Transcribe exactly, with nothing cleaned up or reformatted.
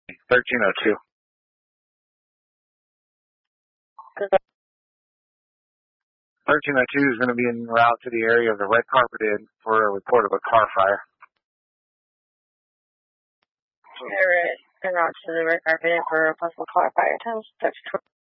thirteen oh two. thirteen oh two is going to be en route to the area of the Red Carpet Inn for a report of a car fire. Alright, en route to the Red Carpet Inn for a possible car fire. Times